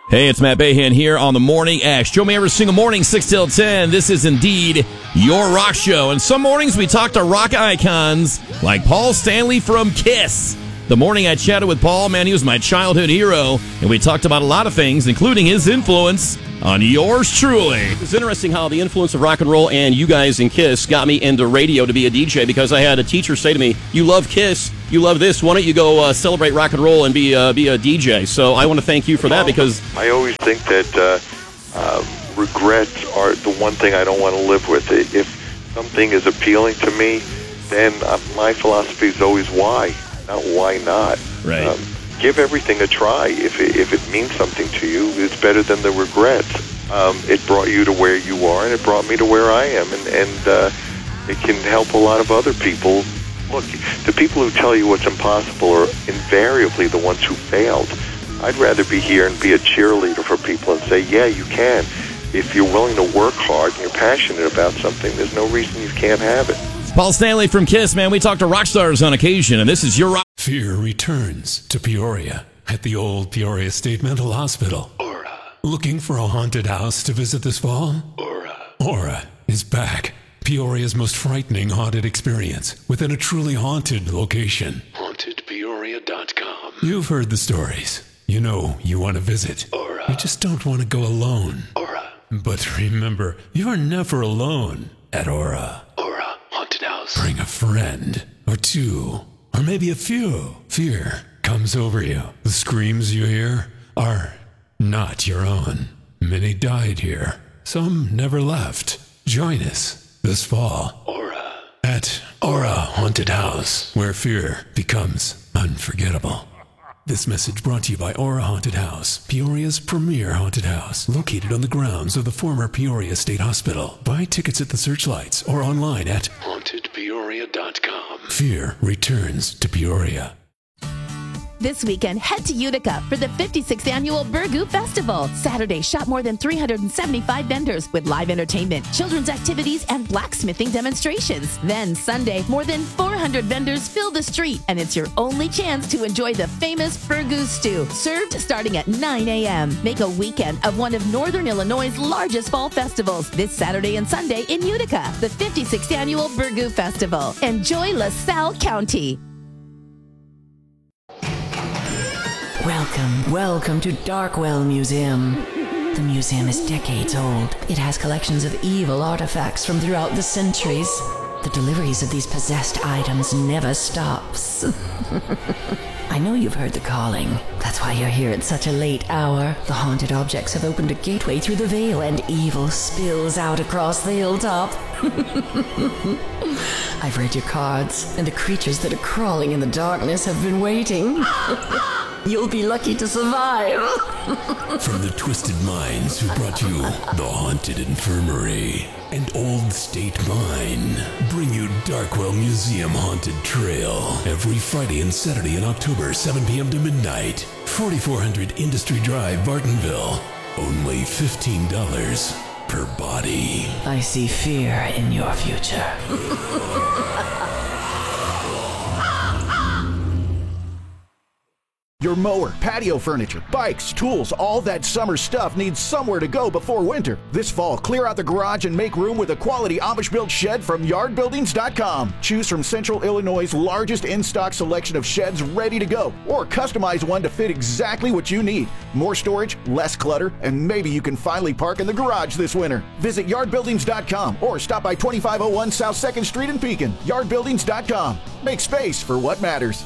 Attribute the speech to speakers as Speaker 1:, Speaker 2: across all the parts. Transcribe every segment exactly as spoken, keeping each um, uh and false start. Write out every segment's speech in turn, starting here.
Speaker 1: Hey, it's Matt Bahan here on the Morning Ash. Joe me every single morning, six till ten. This is indeed your rock show. And some mornings we talk to rock icons like Paul Stanley from Kiss. The morning I chatted with Paul, man, he was my childhood hero. And we talked about a lot of things, including his influence on yours truly.
Speaker 2: It's interesting how the influence of rock and roll and you guys in Kiss got me into radio to be a D J, because I had a teacher say to me, you love Kiss, you love this, why don't you go uh, celebrate rock and roll and be, uh, be a D J? So I want to thank you for that, because
Speaker 3: I always think that uh, uh, regrets are the one thing I don't want to live with. If something is appealing to me, then uh, my philosophy is always why, not why not.
Speaker 1: Right. Um,
Speaker 3: Give everything a try. If it, if it means something to you, it's better than the regrets. Um, it brought you to where you are, and it brought me to where I am, and, and uh, it can help a lot of other people. Look, the people who tell you what's impossible are invariably the ones who failed. I'd rather be here and be a cheerleader for people and say, yeah, you can. If you're willing to work hard and you're passionate about something, there's no reason you can't have it.
Speaker 1: Paul Stanley from Kiss, man. We talk to rock stars on occasion, and this is your rock.
Speaker 4: Fear returns to Peoria at the old Peoria State Mental Hospital. Aura. Looking for a haunted house to visit this fall? Aura. Aura is back. Peoria's most frightening haunted experience within a truly haunted location. Haunted Peoria dot com. You've heard the stories. You know you want to visit. Aura. You just don't want to go alone. Aura. But remember, you're never alone at Aura. Aura Haunted House. Bring a friend or two. Or maybe a few. Fear comes over you. The screams you hear are not your own. Many died here. Some never left. Join us this fall. Aura. At Aura Haunted House, where fear becomes unforgettable. This message brought to you by Aura Haunted House, Peoria's premier haunted house, located on the grounds of the former Peoria State Hospital. Buy tickets at the Searchlights or online at haunted peoria dot com. Fear returns to Peoria.
Speaker 5: This weekend, head to Utica for the fifty-sixth Annual Burgoo Festival. Saturday, shop more than three hundred seventy-five vendors with live entertainment, children's activities, and blacksmithing demonstrations. Then Sunday, more than four hundred vendors fill the street, and it's your only chance to enjoy the famous Burgoo stew, served starting at nine a.m. Make a weekend of one of Northern Illinois' largest fall festivals this Saturday and Sunday in Utica, the fifty-sixth Annual Burgoo Festival. Enjoy LaSalle County.
Speaker 6: Welcome, welcome to Darkwell Museum. The museum is decades old. It has collections of evil artifacts from throughout the centuries. The deliveries of these possessed items never stops. I know you've heard the calling. That's why you're here at such a late hour. The haunted objects have opened a gateway through the veil, and evil spills out across the hilltop. I've read your cards, and the creatures that are crawling in the darkness have been waiting. You'll be lucky to survive.
Speaker 4: From the twisted minds who brought you the Haunted Infirmary and Old State Mine, bring you Darkwell Museum Haunted Trail every Friday and Saturday in October, seven p.m. to midnight. forty-four hundred Industry Drive, Bartonville. Only fifteen dollars per body.
Speaker 6: I see fear in your future.
Speaker 7: Your mower, patio furniture, bikes, tools, all that summer stuff needs somewhere to go before winter. This fall, clear out the garage and make room with a quality Amish-built shed from yard buildings dot com. Choose from Central Illinois' largest in-stock selection of sheds ready to go, or customize one to fit exactly what you need. More storage, less clutter, and maybe you can finally park in the garage this winter. Visit yard buildings dot com or stop by twenty-five oh one South second Street in Pekin. yard buildings dot com. Make space for what matters.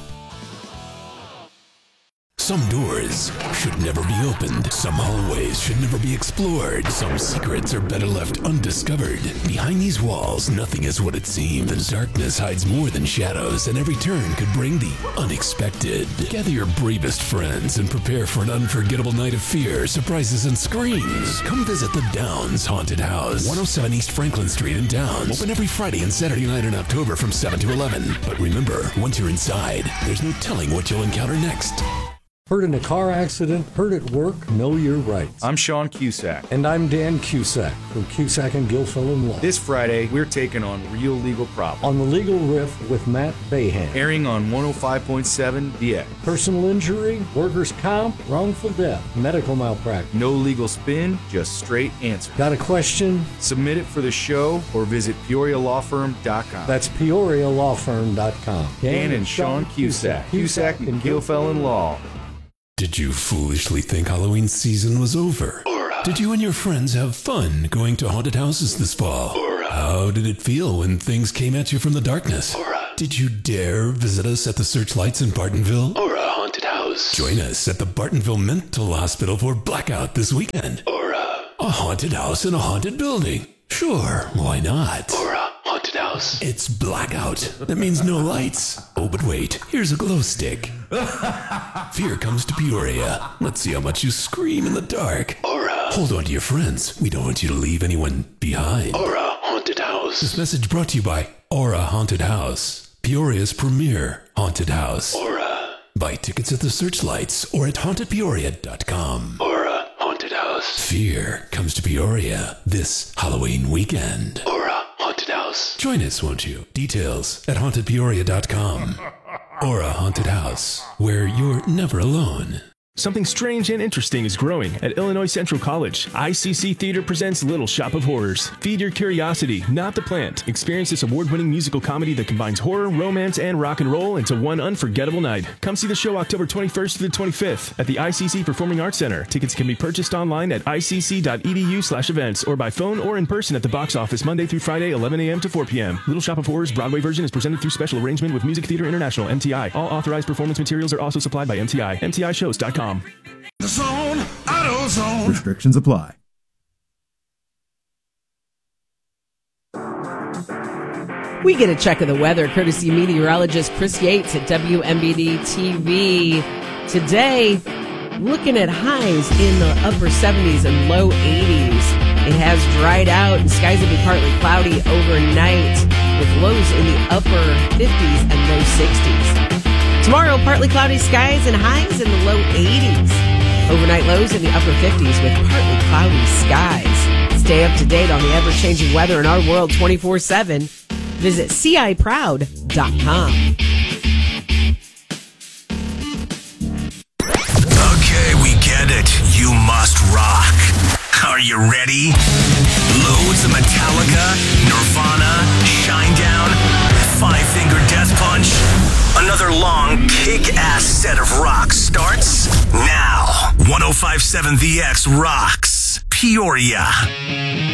Speaker 4: Some doors should never be opened. Some hallways should never be explored. Some secrets are better left undiscovered. Behind these walls, nothing is what it seems. The darkness hides more than shadows, and every turn could bring the unexpected. Gather your bravest friends and prepare for an unforgettable night of fear, surprises, and screams. Come visit the Downs Haunted House, one oh seven East Franklin Street in Downs. Open every Friday and Saturday night in October from seven to eleven. But remember, once you're inside, there's no telling what you'll encounter next.
Speaker 8: Hurt in a car accident, hurt at work, know your rights.
Speaker 9: I'm Sean Cusack.
Speaker 8: And I'm Dan Cusack from Cusack and Gilfillan Law.
Speaker 9: This Friday, we're taking on Real Legal Problems.
Speaker 8: On the Legal Riff with Matt Bayhan.
Speaker 9: Airing on one oh five point seven The X.
Speaker 8: Personal injury, workers' comp, wrongful death, medical malpractice.
Speaker 9: No legal spin, just straight answers.
Speaker 8: Got a question?
Speaker 9: Submit it for the show or visit Peoria Law Firm dot com.
Speaker 8: That's Peoria Law Firm dot com.
Speaker 9: Dan and Sean Cusack. Cusack and Gilfillan Law.
Speaker 4: Did you foolishly think Halloween season was over? Aura. Did you and your friends have fun going to haunted houses this fall? Aura. How did it feel when things came at you from the darkness? Aura. Did you dare visit us at the Searchlights in Bartonville?
Speaker 10: Aura Haunted House.
Speaker 4: Join us at the Bartonville Mental Hospital for Blackout this weekend.
Speaker 10: Aura.
Speaker 4: A haunted house in a haunted building. Sure, why not?
Speaker 10: Aura Haunted House.
Speaker 4: It's blackout. That means no lights. Oh, but wait, here's a glow stick. Fear comes to Peoria. Let's see how much you scream in the dark.
Speaker 10: Aura.
Speaker 4: Hold on to your friends. We don't want you to leave anyone behind.
Speaker 10: Aura Haunted House.
Speaker 4: This message brought to you by Aura Haunted House, Peoria's premier haunted house.
Speaker 10: Aura.
Speaker 4: Buy tickets at the Searchlights or at haunted peoria dot com.
Speaker 10: Aura Haunted House.
Speaker 4: Fear comes to Peoria this Halloween weekend.
Speaker 10: Aura Haunted House.
Speaker 4: Join us, won't you? Details at haunted peoria dot com. Aura Haunted House, where you're never alone.
Speaker 11: Something strange and interesting is growing at Illinois Central College. I C C Theater presents Little Shop of Horrors. Feed your curiosity, not the plant. Experience this award-winning musical comedy that combines horror, romance, and rock and roll into one unforgettable night. Come see the show October twenty-first to the twenty-fifth at the I C C Performing Arts Center. Tickets can be purchased online at icc.edu slash events or by phone or in person at the box office Monday through Friday, eleven a.m. to four p.m. Little Shop of Horrors Broadway version is presented through special arrangement with Music Theater International, M T I. All authorized performance materials are also supplied by M T I. M T I shows dot com.
Speaker 12: The Zone, Auto Zone.
Speaker 13: Restrictions apply.
Speaker 14: We get a check of the weather courtesy meteorologist Chris Yates at W M B D T V. Today, looking at highs in the upper seventies and low eighties. It has dried out and skies will be partly cloudy overnight with lows in the upper fifties and low sixties. Tomorrow, partly cloudy skies and highs in the low eighties. Overnight lows in the upper fifties with partly cloudy skies. Stay up to date on the ever-changing weather in our world twenty-four seven. Visit C I proud dot com.
Speaker 12: Okay, we get it. You must rock. Are you ready? Loads of Metallica, Nirvana, Shinedown, Five Finger Death Punch. Another long, kick-ass set of rocks starts now. one oh five point seven The X rocks Peoria.